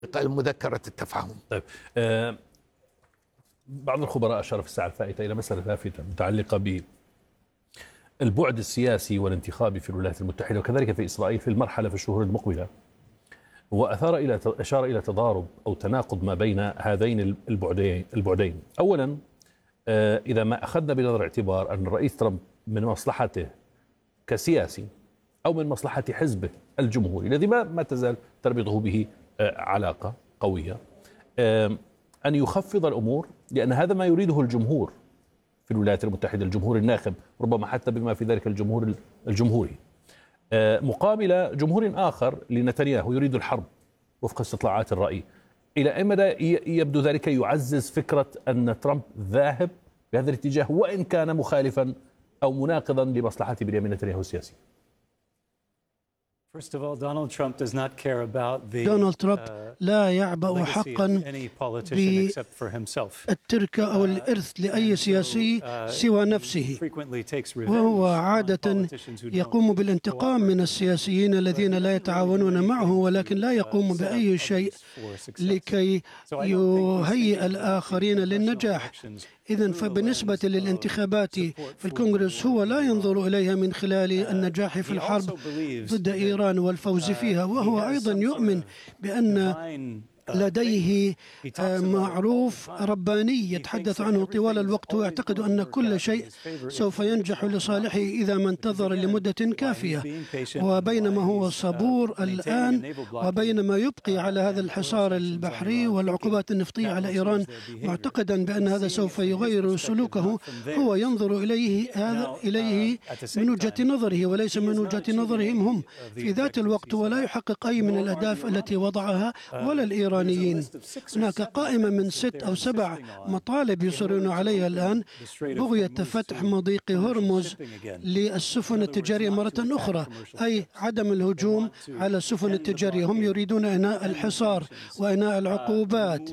مذكرة التفاهم. طيب، بعض الخبراء أشار في الساعة الفائتة إلى مسألة لافتة متعلقة بالبعد السياسي والانتخابي في الولايات المتحدة وكذلك في إسرائيل في المرحلة في الشهور المقبلة، أشار إلى تضارب أو تناقض ما بين هذين البعدين. أولا، إذا ما أخذنا بنظر الاعتبار أن الرئيس ترامب من مصلحته كسياسي أو من مصلحة حزبه الجمهوري الذي ما تزال تربطه به علاقة قوية، أن يخفض الأمور، لأن هذا ما يريده الجمهور في الولايات المتحدة، الجمهور الناخب، ربما حتى بما في ذلك الجمهور الجمهوري، مقابل جمهور آخر لنتنياهو يريد الحرب وفق استطلاعات الرأي. إلى أي مدى يبدو ذلك يعزز فكرة أن ترامب ذاهب بهذا الاتجاه وإن كان مخالفا أو مناقضا لمصلحة بنيامين نتنياهو السياسي؟ دونالد ترامب لا يعبأ حقا بالتركة أو الإرث لأي سياسي سوى نفسه، وهو عادة يقوم بالانتقام من السياسيين الذين لا يتعاونون معه، ولكن لا يقوم بأي شيء لكي يهيئ الآخرين للنجاح. إذن فبالنسبة للانتخابات في الكونغرس هو لا ينظر إليها من خلال النجاح في الحرب ضد إيران والفوز فيها، وهو أيضا يؤمن بأن لديه معروف رباني يتحدث عنه طوال الوقت، ويعتقد أن كل شيء سوف ينجح لصالحه إذا ما انتظر لمدة كافية. وبينما هو صبور الآن وبينما يبقي على هذا الحصار البحري والعقوبات النفطية على إيران معتقدا بأن هذا سوف يغير سلوكه، هو ينظر إليه من وجهة نظره وليس من وجهة نظرهم هم في ذات الوقت، ولا يحقق أي من الأهداف التي وضعها ولا الإيرانيين. هناك قائمة من 6 أو 7 مطالب يصرون عليها الآن: بغية فتح مضيق هرمز للسفن التجارية مرة أخرى، أي عدم الهجوم على السفن التجارية. هم يريدون إنهاء الحصار وإنهاء العقوبات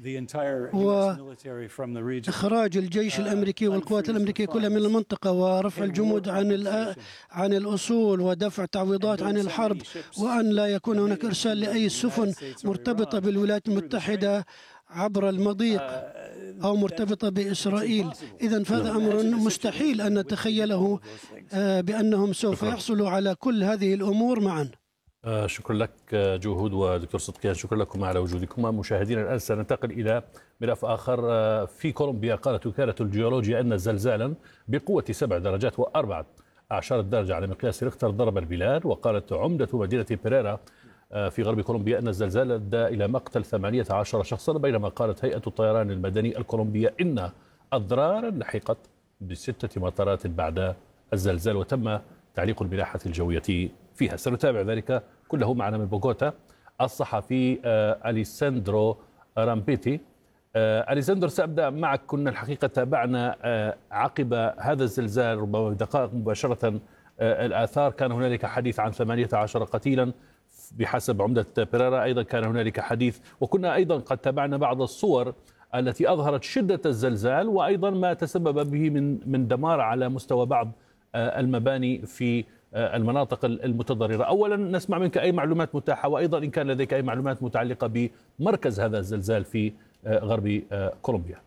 وإخراج الجيش الأمريكي والقوات الأمريكية كلها من المنطقة، ورفع الجمود عن الأصول، ودفع تعويضات عن الحرب، وأن لا يكون هناك إرسال لأي سفن مرتبطة بالولايات المتحدة عبر المضيق أو مرتبطة بإسرائيل. إذن فهذا أمر مستحيل أن نتخيله بأنهم سوف يحصلوا على كل هذه الأمور معا. شكرا لك جهود ودكتور صدقيان، شكرا لكم على وجودكم. مشاهدينا، الآن سننتقل إلى ملف آخر. في كولومبيا قالت وكالة الجيولوجيا أن زلزالا بقوة 7 درجات و14 درجة على مقياس ريختر ضرب البلاد. وقالت عمدة مدينة بيريرا في غرب كولومبيا أن الزلزال أدى إلى مقتل 18 شخصا، بينما قالت هيئة الطيران المدني الكولومبية إن أضرارا لحقت ب6 مطارات بعد الزلزال، وتم تعليق الملاحة الجوية فيها. سنتابع ذلك كله معنا من بوغوتا الصحفي أليساندرو رامبيتي. أليساندرو، سأبدأ معك. كنا الحقيقة تابعنا عقب هذا الزلزال ربما بدقائق مباشرة الآثار. كان هنالك حديث عن 18 قتيلا بحسب عمدة بيريرا، أيضا كان هنالك حديث، وكنا أيضا قد تابعنا بعض الصور التي أظهرت شدة الزلزال وأيضا ما تسبب به من دمار على مستوى بعض المباني في المناطق المتضررة. أولا نسمع منك أي معلومات متاحة، وأيضا إن كان لديك أي معلومات متعلقة بمركز هذا الزلزال في غرب كولومبيا.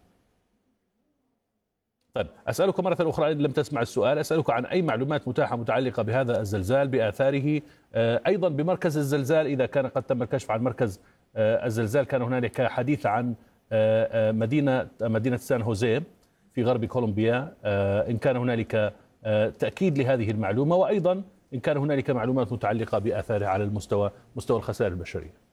طيب، أسألك مرة أخرى إن لم تسمع السؤال، أسألك عن أي معلومات متاحة متعلقة بهذا الزلزال بآثاره، أيضا بمركز الزلزال إذا كان قد تم الكشف عن مركز الزلزال. كان هنالك حديث عن مدينة سان هوزيه في غرب كولومبيا، إن كان هنالك تأكيد لهذه المعلومة، وأيضا إن كان هنالك معلومات متعلقة بآثاره على مستوى الخسائر البشرية.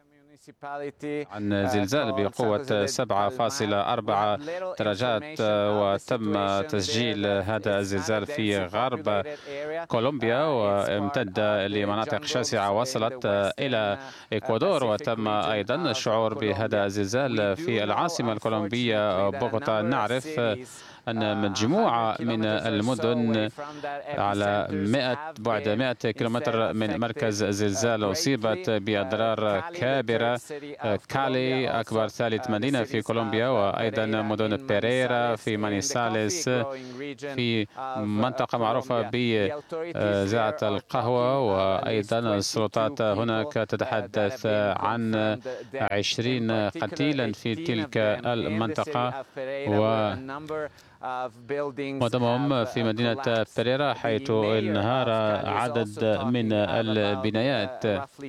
عن زلزال بقوة 7.4 درجات، وتم تسجيل هذا الزلزال في غرب كولومبيا وامتد لمناطق شاسعة وصلت إلى إكوادور. وتم أيضا الشعور بهذا الزلزال في العاصمة الكولومبية بوغوتا. نعرف أن مجموعة من المدن على بعد 100 كيلومتر من مركز الزلزال أصيبت بأضرار كبيرة. كالي أكبر ثالث مدينة في كولومبيا، وأيضا مدن بيريرا في مانيساليس في منطقة معروفة بزراعة القهوة. وأيضا السلطات هناك تتحدث عن 20 قتيلا في تلك المنطقة، معظمهم في مدينة بيريرا، حيث انهار عدد من البنايات.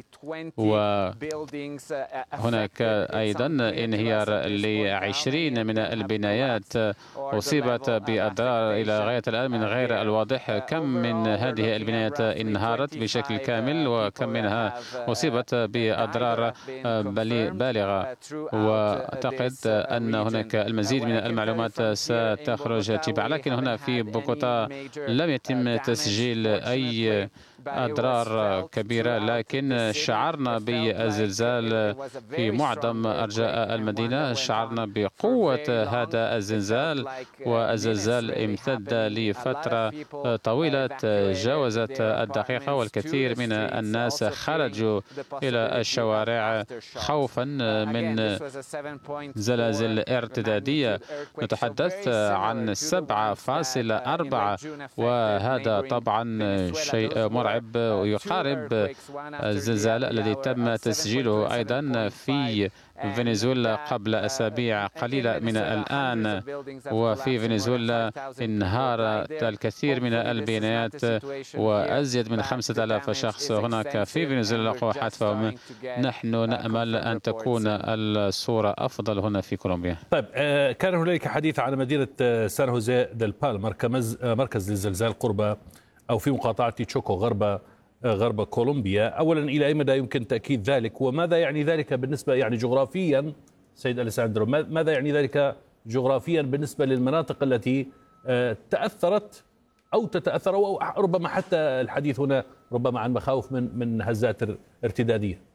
وهناك أيضا انهيار ل20 من البنايات أصيبت بأضرار إلى غاية الآن من غير الواضح كم من هذه البنايات انهارت بشكل كامل وكم منها أصيبت بأضرار بالغة. وأعتقد أن هناك المزيد من المعلومات ستخرج تباعا، لكن هنا في بوغوتا لم يتم تسجيل أي أضرار كبيرة، لكن شعرنا بالزلزال في معظم أرجاء المدينة. شعرنا بقوة هذا الزلزال، والزلزال امتد لفترة طويلة جاوزت الدقيقة، والكثير من الناس خرجوا إلى الشوارع خوفا من زلازل ارتدادية. نتحدث عن 7.4، وهذا طبعا شيء مرعب ويقارب الزلزال الذي تم تسجيله أيضا في فنزويلا قبل أسابيع قليلة من الآن. وفي فنزويلا انهارت الكثير من البنايات، وأزيد من 5000 شخص هناك في فنزويلا لقوا حتفهم. نحن نأمل أن تكون الصورة أفضل هنا في كولومبيا. طيب، كان هنالك حديث عن مدينة سان خوسيه ديل بالمار مركز للزلزال قرب أو في مقاطعة تشوكو غرب كولومبيا. أولا، إلى أي مدى يمكن تأكيد ذلك؟ وماذا يعني ذلك بالنسبة جغرافيا سيد أليساندرو؟ ماذا يعني ذلك جغرافيا بالنسبة للمناطق التي تأثرت أو تتأثر، أو ربما حتى الحديث هنا ربما عن مخاوف من هزات ارتدادية؟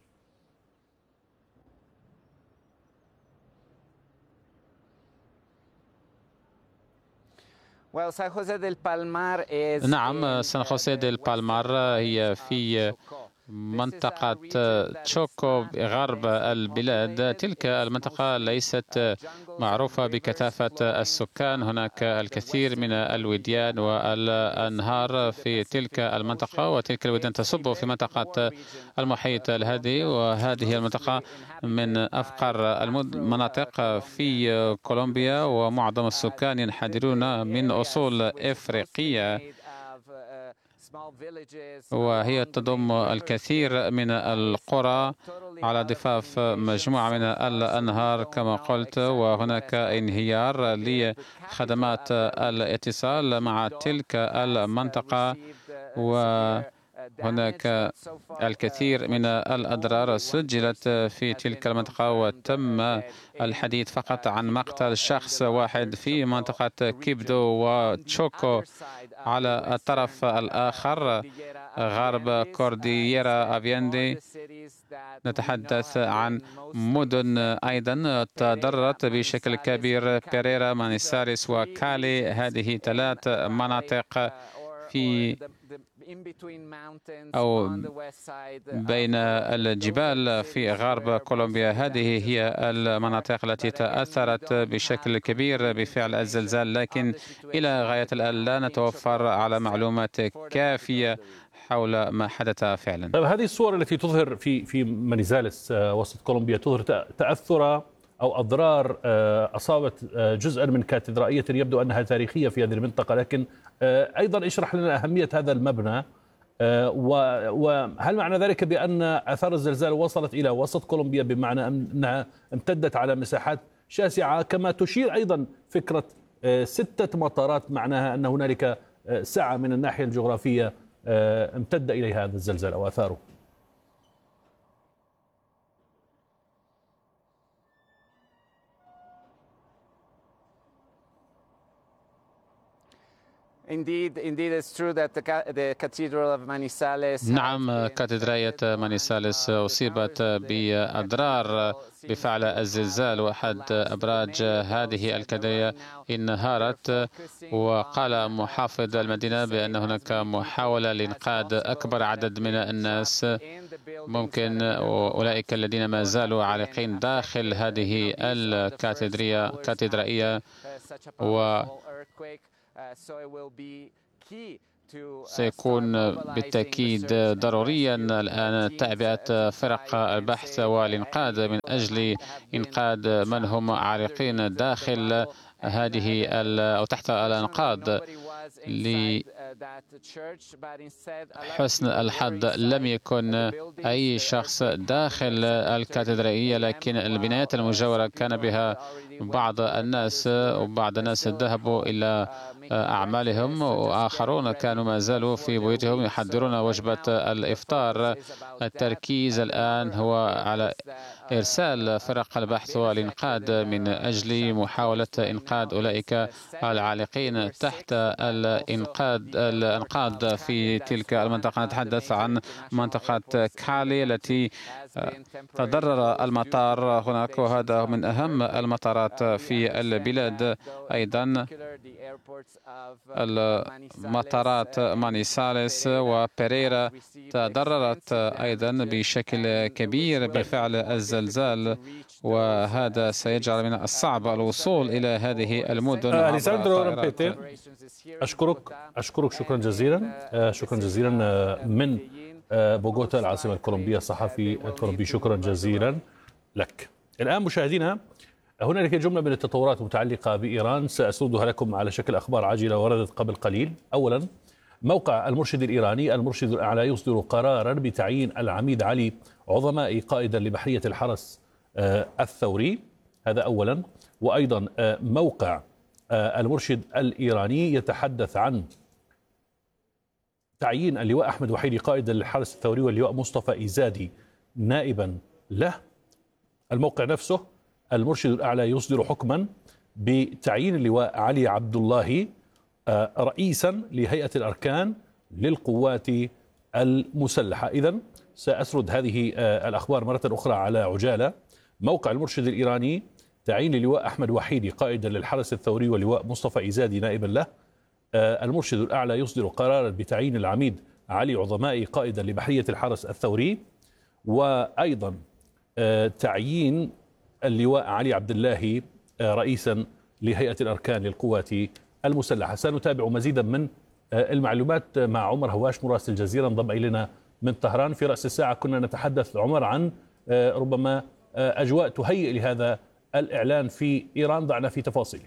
نعم، سان خوسيه ديل بالمار هي في منطقة تشوكو غرب البلاد. تلك المنطقة ليست معروفة بكثافة السكان. هناك الكثير من الوديان والأنهار في تلك المنطقة، وتلك الوديان تصب في منطقة المحيط الهادي، وهذه المنطقة من أفقر المناطق في كولومبيا، ومعظم السكان ينحدرون من أصول إفريقية، وهي تضم الكثير من القرى على ضفاف مجموعة من الأنهار كما قلت. وهناك انهيار لخدمات الاتصال مع تلك المنطقة، وهناك الكثير من الأضرار سجلت في تلك المنطقة، وتم الحديث فقط عن مقتل شخص واحد في منطقة كيبدو وتشوكو. على الطرف الآخر غرب كوردييرا أفياندي نتحدث عن مدن أيضا تضررت بشكل كبير: بيريرا، مانيساليس، وكالي. هذه 3 مناطق في أو بين الجبال في غرب كولومبيا. هذه هي المناطق التي تأثرت بشكل كبير بفعل الزلزال، لكن إلى غاية الآن لا نتوفر على معلومات كافية حول ما حدث فعلا. طيب، هذه الصور التي تظهر في مانيزاليس وسط كولومبيا تظهر تأثر أو أضرار أصابت جزءا من كاتدرائية يبدو أنها تاريخية في هذه المنطقة، لكن أيضا اشرح لنا أهمية هذا المبنى، وهل معنى ذلك بأن آثار الزلزال وصلت إلى وسط كولومبيا بمعنى أنها امتدت على مساحات شاسعة، كما تشير أيضا فكرة 6 مطارات، معناها أن هنالك سعة من الناحية الجغرافية امتد إليها هذا الزلزال أو آثاره؟ نعم، كاتدرائية مانيسالس أصيبت بأضرار بفعل الزلزال، وأحد أبراج هذه الكاتدرائية انهارت. وقال محافظ المدينة بأن هناك محاولة لإنقاذ أكبر عدد من الناس، ممكن أولئك الذين ما زالوا عالقين داخل هذه الكاتدرائية. سيكون بالتأكيد ضروريا الآن تعبئة فرق البحث والإنقاذ من أجل إنقاذ من هم عالقين داخل هذه أو تحت الأنقاض. لحسن الحظ لم يكن أي شخص داخل الكاتدرائية، لكن البنايات المجاورة كان بها بعض الناس، وبعض الناس ذهبوا إلى أعمالهم، وآخرون كانوا ما زالوا في بيوتهم يحضرون وجبة الإفطار. التركيز الآن هو على إرسال فرق البحث والإنقاذ من أجل محاولة إنقاذ أولئك العالقين تحت الأنقاض في تلك المنطقة. نتحدث عن منطقة كالي التي تضرر المطار هناك، وهذا من أهم المطارات في البلاد. أيضا المطارات مانيسالس وبيريرا تضررت أيضا بشكل كبير بفعل الزلزال، وهذا سيجعل من الصعب الوصول إلى هذه المدن. أليساندرو رامبيتي، أشكرك شكرا جزيلا من بوغوتا العاصمة الكولومبية، الصحفي الكولومبي. شكرا جزيلا لك. الآن مشاهدينا، هنالك جملة من التطورات المتعلقة بإيران سأسردها لكم على شكل أخبار عاجلة وردت قبل قليل. أولا، موقع المرشد الإيراني المرشد الأعلى يصدر قرارا بتعيين العميد علي عظماء قائدا لبحرية الحرس الثوري. هذا أولا. وأيضا موقع المرشد الإيراني يتحدث عن تعيين اللواء أحمد وحيدي قائدا للحرس الثوري واللواء مصطفى إيزادي نائبا له. الموقع نفسه المرشد الأعلى يصدر حكما بتعيين اللواء علي عبد الله رئيسا لهيئة الأركان للقوات المسلحة. إذن سأسرد هذه الأخبار مرة أخرى على عجالة. موقع المرشد الإيراني تعيين اللواء أحمد وحيدي قائدا للحرس الثوري واللواء مصطفى إيزادي نائبا له. المرشد الأعلى يصدر قرارا بتعيين العميد علي عظماء قائدا لبحرية الحرس الثوري، وأيضا تعيين اللواء علي عبد الله رئيسا لهيئة الأركان للقوات المسلحة. سنتابع مزيدا من المعلومات مع عمر هواش مراسل الجزيرة انضم إلينا من طهران. في رأس الساعة كنا نتحدث عمر عن ربما أجواء تهيئ لهذا الإعلان في إيران. ضعنا في تفاصيله.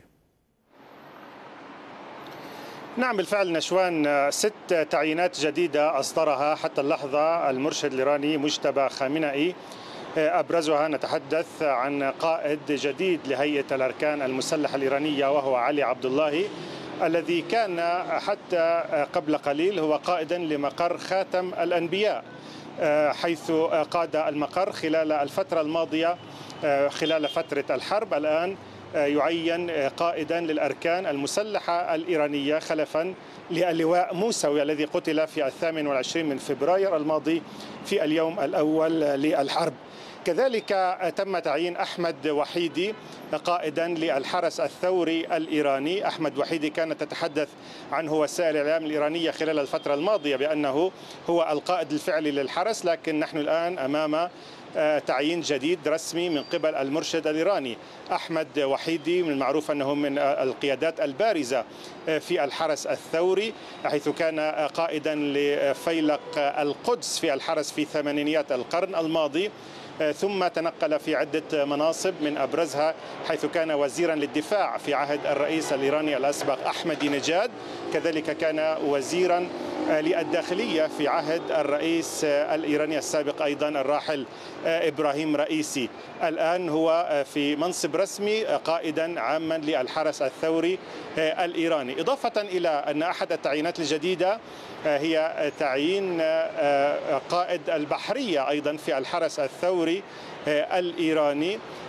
نعم بالفعل نشوان، 6 تعيينات جديدة أصدرها حتى اللحظة المرشد الإيراني مجتبى خامنئي. أبرزها نتحدث عن قائد جديد لهيئة الأركان المسلحة الإيرانية وهو علي عبد الله، الذي كان حتى قبل قليل هو قائدا لمقر خاتم الأنبياء، حيث قاد المقر خلال الفترة الماضية خلال فترة الحرب. الآن يعين قائدا للأركان المسلحة الإيرانية خلفا للواء موسوي الذي قتل في 28 من فبراير الماضي في اليوم الأول للحرب. كذلك تم تعيين أحمد وحيدي قائدا للحرس الثوري الإيراني. أحمد وحيدي كانت تتحدث عنه وسائل الإعلام الإيرانية خلال الفترة الماضية بأنه هو القائد الفعلي للحرس، لكن نحن الآن أمام تعيين جديد رسمي من قبل المرشد الإيراني. أحمد وحيدي من المعروف أنه من القيادات البارزة في الحرس الثوري، حيث كان قائدا لفيلق القدس في الحرس في ثمانينيات القرن الماضي، ثم تنقل في عدة مناصب من أبرزها حيث كان وزيرا للدفاع في عهد الرئيس الإيراني الأسبق أحمدي نجاد، كذلك كان وزيرا للداخلية في عهد الرئيس الإيراني السابق أيضا الراحل إبراهيم رئيسي. الآن هو في منصب رسمي قائدا عاما للحرس الثوري الإيراني. إضافة إلى أن أحد التعيينات الجديدة هي تعيين قائد البحرية أيضا في الحرس الثوري الإيراني،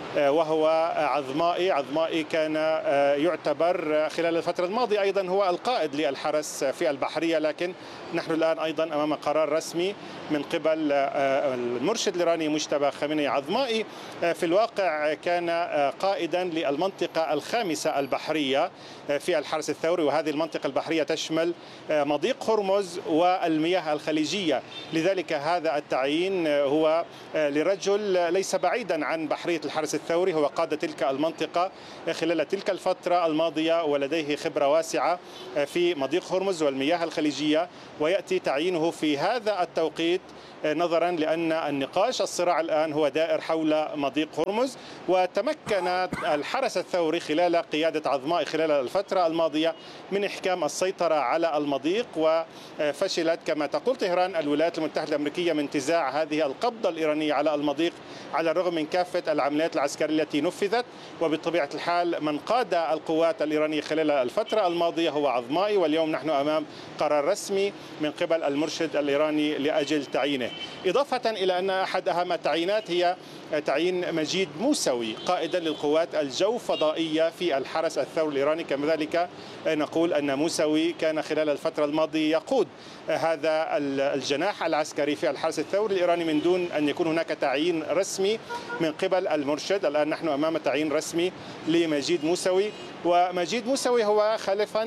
وهو عظمائي كان يعتبر خلال الفترة الماضية أيضا هو القائد للحرس في البحرية، لكن نحن الآن أيضا أمام قرار رسمي من قبل المرشد الإيراني مجتبى خامنئي. عظمائي في الواقع كان قائدا للمنطقة الخامسة البحرية في الحرس الثوري، وهذه المنطقة البحرية تشمل مضيق هرمز والمياه الخليجية. لذلك هذا التعيين هو لرجل ليس بعيدا عن بحرية الحرس الثوري، هو قاد تلك المنطقة خلال تلك الفترة الماضية ولديه خبرة واسعة في مضيق هرمز والمياه الخليجية، ويأتي تعيينه في هذا التوقيت نظرا لأن الصراع الآن هو دائر حول مضيق هرمز. وتمكن الحرس الثوري خلال قيادة عظمائي خلال الفترة الماضية من إحكام السيطرة على المضيق، وفشلت كما تقول طهران الولايات المتحدة الأمريكية من انتزاع هذه القبضة الإيرانية على المضيق على الرغم من كافة العمليات العسكرية التي نفذت. وبطبيعة الحال من قاد القوات الإيرانية خلال الفترة الماضية هو عظمائي، واليوم نحن أمام قرار رسمي من قبل المرشد الإيراني لأجل تعيينه. إضافة إلى أن أحد أهم التعيينات هي تعيين مجيد موسوي قائدا للقوات الجوفضائية في الحرس الثوري الإيراني. كذلك نقول أن موسوي كان خلال الفترة الماضية يقود هذا الجناح العسكري في الحرس الثوري الإيراني من دون أن يكون هناك تعيين رسمي من قبل المرشد. الآن نحن أمام تعيين رسمي لمجيد موسوي، ومجيد موسوي هو خلفا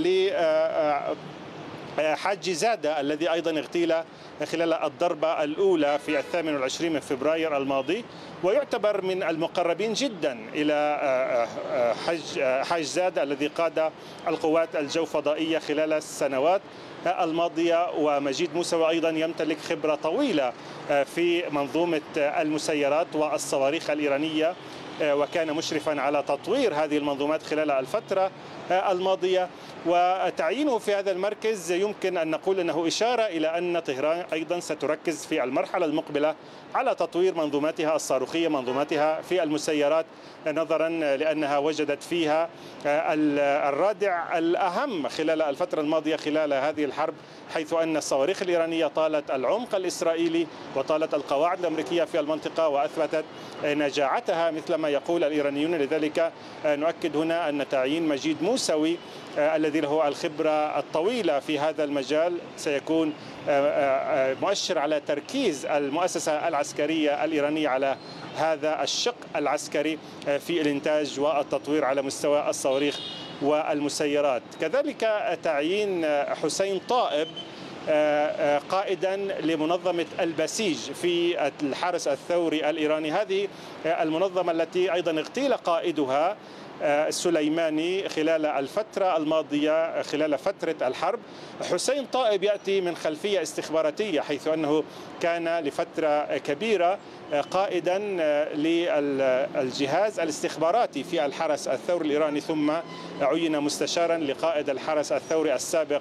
حاج زادة الذي أيضا اغتيل خلال الضربة الأولى في 28 من فبراير الماضي، ويعتبر من المقربين جدا إلى حاج زادة الذي قاد القوات الجوفضائية خلال السنوات الماضية. ومجيد موسوي أيضا يمتلك خبرة طويلة في منظومة المسيرات والصواريخ الإيرانية، وكان مشرفا على تطوير هذه المنظومات خلال الفترة الماضية. وتعيينه في هذا المركز يمكن أن نقول أنه إشارة إلى أن طهران أيضا ستركز في المرحلة المقبلة على تطوير منظوماتها الصاروخية، منظوماتها في المسيرات، نظرا لأنها وجدت فيها الرادع الأهم خلال الفترة الماضية خلال هذه الحرب، حيث أن الصواريخ الإيرانية طالت العمق الإسرائيلي وطالت القواعد الأمريكية في المنطقة وأثبتت نجاعتها مثل ما يقول الإيرانيون. لذلك نؤكد هنا أن تعيين مجيد موسوي الذي له الخبرة الطويلة في هذا المجال سيكون مؤشر على تركيز المؤسسة العسكرية الإيرانية على هذا الشق العسكري في الإنتاج والتطوير على مستوى الصواريخ والمسيرات. كذلك تعيين حسين طائب قائدا لمنظمة البسيج في الحرس الثوري الإيراني، هذه المنظمة التي أيضا اغتيل قائدها السليماني خلال الفترة الماضية خلال فترة الحرب. حسين طائب يأتي من خلفية استخباراتية، حيث أنه كان لفترة كبيرة قائدا للجهاز الاستخباراتي في الحرس الثوري الإيراني، ثم عين مستشارا لقائد الحرس الثوري السابق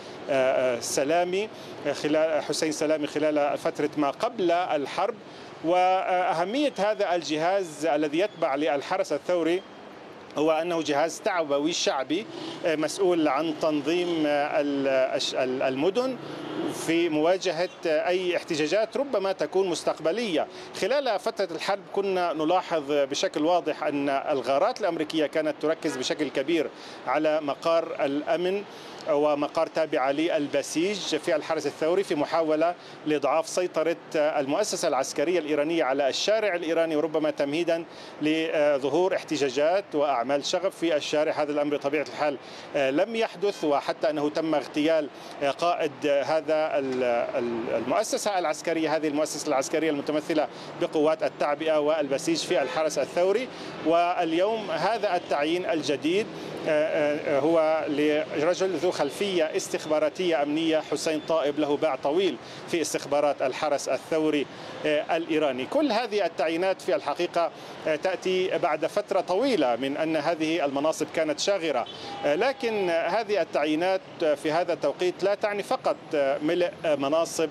حسين سلامي خلال فترة ما قبل الحرب. وأهمية هذا الجهاز الذي يتبع للحرس الثوري هو أنه جهاز تعبوي شعبي مسؤول عن تنظيم المدن في مواجهة أي احتجاجات ربما تكون مستقبلية. خلال فترة الحرب كنا نلاحظ بشكل واضح أن الغارات الأمريكية كانت تركز بشكل كبير على مقار الأمن ومقار تابعة للبسيج في الحرس الثوري في محاولة لإضعاف سيطرة المؤسسة العسكرية الإيرانية على الشارع الإيراني، وربما تمهيدا لظهور احتجاجات وأعمال شغب في الشارع. هذا الأمر بطبيعة الحال لم يحدث، وحتى أنه تم اغتيال قائد هذا المؤسسة العسكرية، هذه المؤسسة العسكرية المتمثلة بقوات التعبئة والبسيج في الحرس الثوري. واليوم هذا التعيين الجديد هو لرجل ذو خلفية استخباراتية أمنية، حسين طائب له باع طويل في استخبارات الحرس الثوري الإيراني. كل هذه التعيينات في الحقيقة تأتي بعد فترة طويلة من أن هذه المناصب كانت شاغرة، لكن هذه التعيينات في هذا التوقيت لا تعني فقط ملء مناصب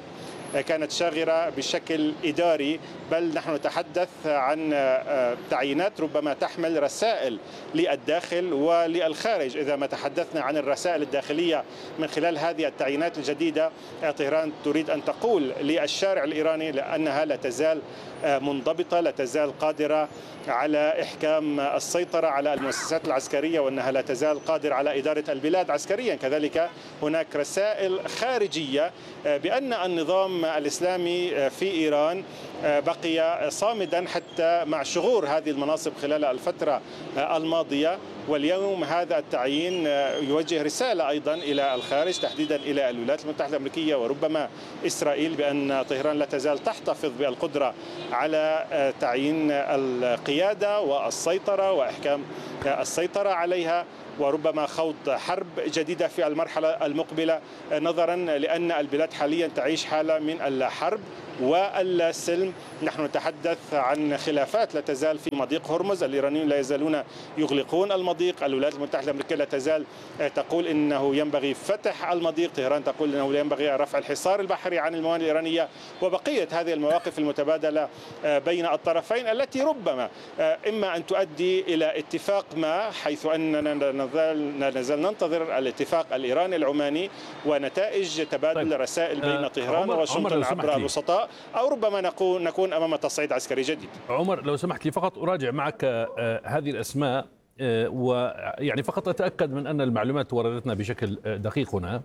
كانت شاغرة بشكل إداري، بل نحن نتحدث عن تعيينات ربما تحمل رسائل للداخل وللخارج. إذا ما تحدثنا عن الرسائل الداخلية من خلال هذه التعيينات الجديدة، طهران تريد أن تقول للشارع الإيراني لأنها لا تزال منضبطة، لا تزال قادرة على إحكام السيطرة على المؤسسات العسكرية، وأنها لا تزال قادرة على إدارة البلاد عسكريا. كذلك هناك رسائل خارجية بأن النظام الإسلامي في إيران بقي صامدا حتى مع شغور هذه المناصب خلال الفترة الماضية، واليوم هذا التعيين يوجه رسالة أيضا إلى الخارج، تحديدا إلى الولايات المتحدة الأمريكية وربما إسرائيل، بأن طهران لا تزال تحتفظ بالقدرة على تعيين القيادة والسيطرة وإحكام السيطرة عليها، وربما خوض حرب جديدة في المرحلة المقبلة، نظرا لأن البلاد حاليا تعيش حالة من الحرب والسلم. نحن نتحدث عن خلافات لا تزال في مضيق هرمز، الإيرانيون لا يزالون يغلقون المضيق، الولايات المتحدة الأمريكية لا تزال تقول إنه ينبغي فتح المضيق، طهران تقول إنه ينبغي رفع الحصار البحري عن الموانئ الإيرانية، وبقية هذه المواقف المتبادلة بين الطرفين التي ربما إما أن تؤدي إلى اتفاق ما، حيث أننا نزال ننتظر الاتفاق الإيراني العماني ونتائج تبادل رسائل بين طهران وواشنطن عبر الوسطاء، أو ربما نكون أمام تصعيد عسكري جديد. عمر، لو سمحت لي فقط أراجع معك هذه الأسماء، ويعني فقط أتأكد من أن المعلومات وردتنا بشكل دقيق هنا.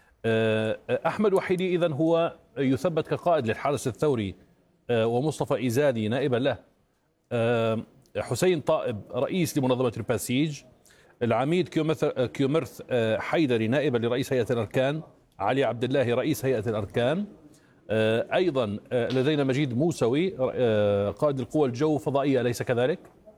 أحمد وحيدي إذن هو يثبت كقائد للحرس الثوري، ومصطفى إيزادي نائبا له، حسين طائب رئيس لمنظمة الباسيج، العميد كيومرث حيدري نائبا لرئيس هيئة الأركان، علي عبد الله رئيس هيئة الأركان، أيضا لدينا مجيد موسوي قائد القوى الجو فضائية، أليس كذلك؟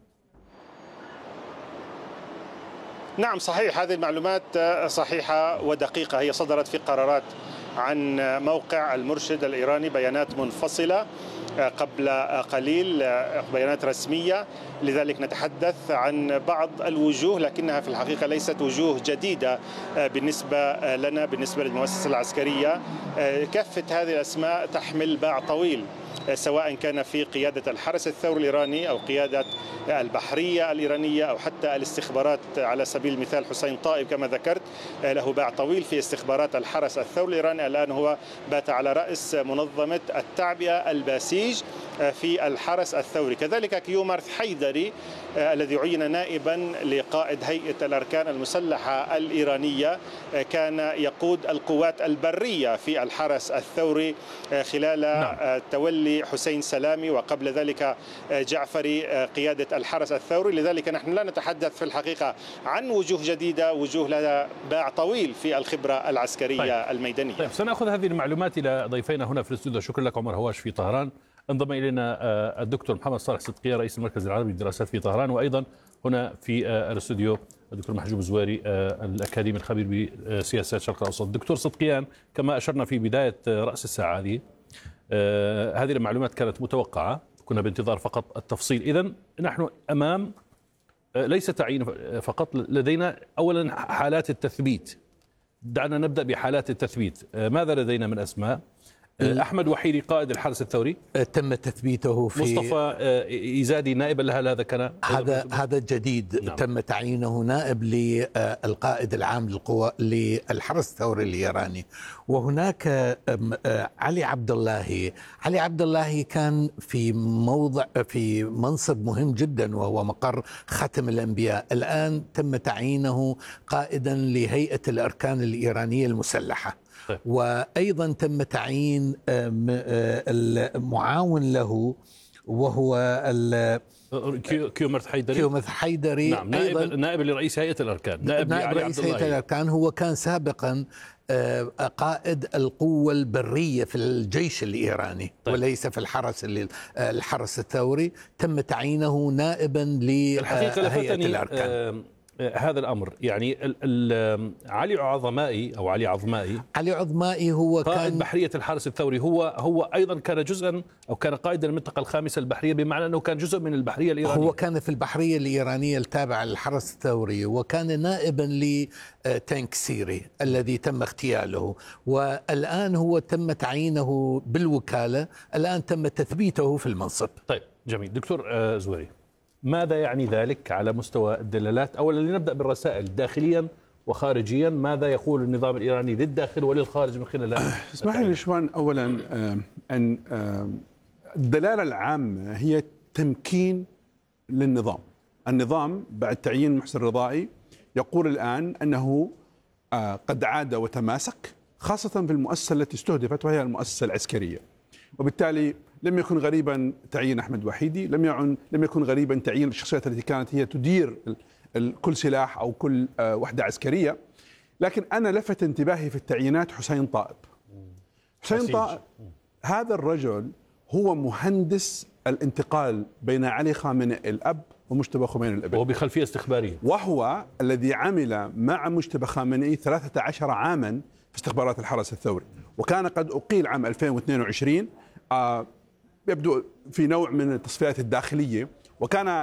نعم صحيح، هذه المعلومات صحيحة ودقيقة، هي صدرت في قرارات عن موقع المرشد الإيراني، بيانات منفصلة قبل قليل، بيانات رسمية، لذلك نتحدث عن بعض الوجوه، لكنها في الحقيقة ليست وجوه جديدة بالنسبة لنا، بالنسبة للمؤسسة العسكرية. كافة هذه الأسماء تحمل باع طويل، سواء كان في قيادة الحرس الثوري الإيراني أو قيادة البحرية الإيرانية أو حتى الاستخبارات. على سبيل المثال حسين طائب كما ذكرت له باع طويل في استخبارات الحرس الثوري الإيراني، الآن هو بات على رأس منظمة التعبئة الباسيج في الحرس الثوري. كذلك كيومرث حيدري الذي عين نائبا لقائد هيئة الأركان المسلحة الإيرانية، كان يقود القوات البرية في الحرس الثوري خلال تولي حسين سلامي، وقبل ذلك جعفري قيادة الحرس الثوري. لذلك نحن لا نتحدث في الحقيقة عن وجوه جديدة، وجوه لها باع طويل في الخبرة العسكرية الميدانية. طيب، سنأخذ هذه المعلومات إلى ضيفينا هنا في الاستوديو. شكرا لك عمر هواش في طهران. انضم إلينا الدكتور محمد صالح صدقية رئيس المركز العربي للدراسات في طهران، وأيضا هنا في الاستوديو الدكتور محجوب زواري الأكاديمي الخبير بسياسات الشرق الأوسط. دكتور صدقيان، كما أشرنا في بداية رأس الساعة هذه المعلومات كانت متوقعة، كنا بانتظار فقط التفصيل. إذن نحن أمام ليس تعيين فقط، لدينا أولا حالات التثبيت. دعنا نبدأ بحالات التثبيت. ماذا لدينا من أسماء؟ أحمد وحيدي قائد الحرس الثوري تم تثبيته في مصطفى إيزادي نائبا لها، هذا كان هذا جديد. نعم. تم تعيينه نائب للقائد العام للقوى للحرس الثوري الإيراني. وهناك علي عبد الله كان في منصب مهم جدا وهو مقر ختم الأنبياء، الآن تم تعيينه قائدا لهيئة الأركان الإيرانية المسلحة. وأيضا تم تعيين المعاون له وهو كيومرث حيدري. نعم، نائب لرئيس هيئة الأركان، نائب رئيس هيئة الأركان. هو كان سابقا قائد القوة البرية في الجيش الإيراني. طيب. وليس في الحرس الثوري. تم تعيينه نائبا لهيئة الأركان. هذا الأمر؟ يعني علي عظمائي هو قائد بحرية الحرس الثوري، هو أيضا كان جزءا أو كان قائدا المنطقة الخامسة البحرية، بمعنى أنه كان جزء من البحرية الإيرانية. هو كان في البحرية الإيرانية التابعة للحرس الثوري، وكان نائبا لتانك سيري الذي تم اغتياله، والآن هو تم تعيينه بالوكالة، الآن تم تثبيته في المنصب. طيب جميل. دكتور زويري، ماذا يعني ذلك على مستوى الدلالات؟ أولا لنبدأ بالرسائل داخليا وخارجيا، ماذا يقول النظام الإيراني للداخل وللخارج من خلال اسمح لي نشوان، أولا أن الدلالة العامة هي تمكين للنظام. النظام بعد تعيين محسن رضائي يقول الآن أنه قد عاد وتماسك، خاصة في المؤسسة التي استهدفت وهي المؤسسة العسكرية، وبالتالي لم يكن غريبا تعيين أحمد وحيدي، لم يكن غريبا تعيين الشخصيات التي كانت هي تدير كل سلاح أو كل وحدة عسكرية. لكن أنا لفت انتباهي في التعيينات حسين طائب. حسين طائب هذا الرجل هو مهندس الانتقال بين علي خامنئي الأب ومجتبى خميني الابن، وهو بخلفية استخبارية، وهو الذي عمل مع مجتبى خامنئي 13 عاما في استخبارات الحرس الثوري، وكان قد أقيل عام 2022 يبدو في نوع من التصفيات الداخلية، وكان